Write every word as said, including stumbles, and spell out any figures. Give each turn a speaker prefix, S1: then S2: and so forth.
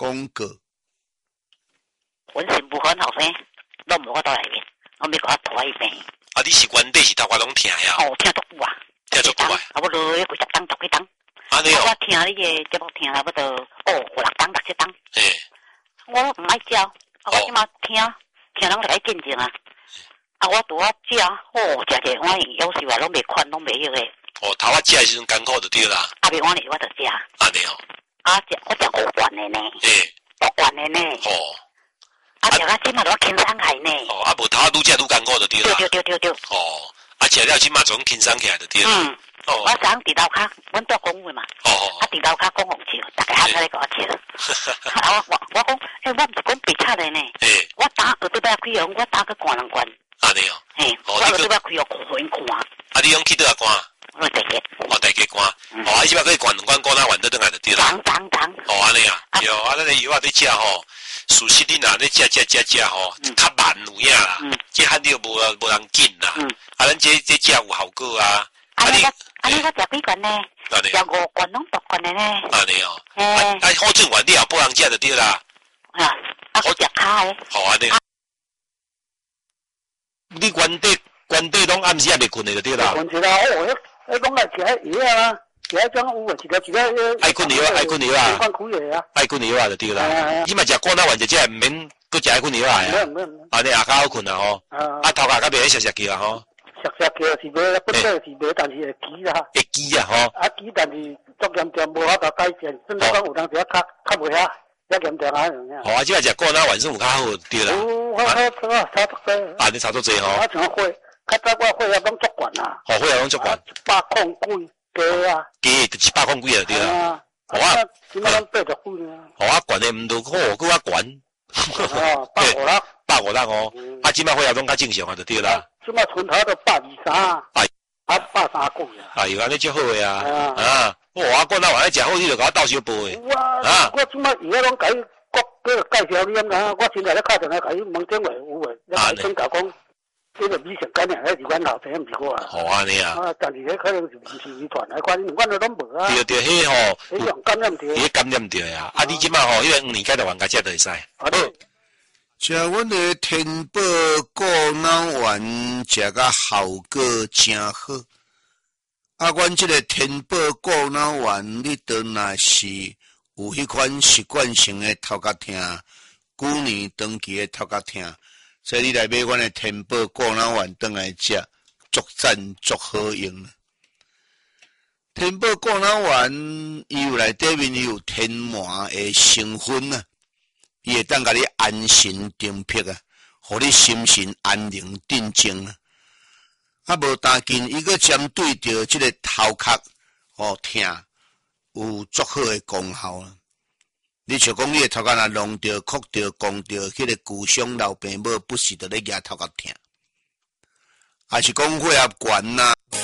S1: 公告。
S2: 浑身不很后生，拢无法度来面，我咪甲我拖一病。
S3: 啊，你是原底是头壳拢疼呀？
S2: 哦，疼足久啊，
S3: 疼足久啊！
S2: 啊，我落去几十档，十几档。
S3: 安尼哦。
S2: 我听你个节目听差不多哦，五六档、六七档。
S3: 嘿。
S2: 我唔爱食，啊，我即马听听人就来见证啊。啊，我拄啊食，哦，食者欢喜，有时话拢袂款，拢袂晓诶。
S3: 哦，头啊食诶时阵艰苦就对啦。
S2: 啊，袂欢喜我就食。
S3: 安尼哦。
S2: 啊，食我食五罐诶呢。
S3: 嘿。
S2: 五罐诶呢。
S3: 哦。
S2: 啊，食到即马都轻松起呢。
S3: 哦，啊，无头啊愈食愈艰苦就对啦。
S2: 对对对对对。
S3: 哦，啊，食了即马总轻松起来就对啦。
S2: 嗯。哦。我昨伫楼骹，阮住公寓嘛。哦哦。啊，伫楼骹讲红笑，大家喊在咧甲我笑。啊，我我讲，诶，我毋是讲白贼诶呢。诶。我打耳朵要开哦，我打去关两关。
S3: 安尼哦。嘿。
S2: 我耳朵要开哦，互因看。
S3: 啊，你用去倒啊关？
S2: 我大家。
S3: 哦，大家关。哦，啊，即摆可以关两关，关到完倒转来就对啦。
S2: 当当当。哦，
S3: 安尼啊。对哦，啊，咱个药啊，你食吼。事实你若咧食食食食吼，较慢有影啦，即喊着无无人紧啦。啊，咱这这食有效果啊。
S2: 啊你啊你我食几罐呢？食五罐拢八罐的呢。
S3: 安尼哦。啊啊，好转完你也不人食就对啦。
S2: 啊，啊我食卡的。
S3: 好安尼。你原底原底拢暗时也袂困的就对啦。
S4: 困起啦，哦，迄迄讲来食迄药啊。其他种有诶，一个一个
S3: 爱困药啊，爱困药啊，
S4: 关苦的啊，
S3: 爱困药啊就对啦。你嘛食过那丸只只，免搁食爱困药啊。
S4: 免免免。
S3: 啊，你也较好困啊吼。啊，头壳较袂涩涩叫啊吼。
S4: 涩涩叫是袂，本来是袂，但是会记啦。
S3: 会记啊吼。
S4: 啊记，但是足严重，无法度改善。甚至讲有当时啊，较较袂遐，遐严重啊样。
S3: 哦，啊，即摆食过那丸是有较好对啦。
S4: 有，我我我差足多。
S3: 啊，你差足多吼。
S4: 啊，像血，较早我血压拢足悬啦。
S3: 哦，血压拢足悬。
S4: 一百控几。加啊，
S3: 加就一百公几啊对啦。
S4: 好啊，即摆咱八十几啊。
S3: 好啊，悬的毋都好，搁较悬。
S4: 哦，百五啦，
S3: 百五啦哦。啊，即摆血压拢较正常啊，就对啦。
S4: 即摆村头都百二三。哎，啊，百三几啊。
S3: 哎呦，安尼足好诶啊！啊，我讲那玩意食好，你就甲我倒小杯诶。
S4: 啊，我即摆伊个拢甲伊各个介绍你啊，我现在咧敲电话甲伊问电话有诶，你先甲讲。这个米上干呢，还是阮老爸毋是我啊。好
S3: 安尼啊。
S4: 啊，但是迄可能是民事遗传来管，阮都拢无啊。
S3: 对对，迄吼。
S4: 迄种感染着。
S3: 迄感染着呀！啊，你即摆吼，迄个五年改到玩家食就会使。
S1: 好。食阮个天宝过脑丸，食甲效果真好。啊，阮即个天宝过脑丸，你倒若是有迄款习惯性的头壳疼，旧年长期的头壳疼。所以你来买阮的天宝过脑丸转来食，足赞足好用。天宝过脑丸伊有内底面有天麻的成分啊，伊会当甲你安神定魄啊，互你心神安宁定静啊。啊，无当紧，伊个针对着即个头壳哦疼有足好的功效啊。你像讲你个头壳若弄着、哭着、讲着，迄个旧伤老病母不时着咧举头壳疼，还是讲血压悬呐？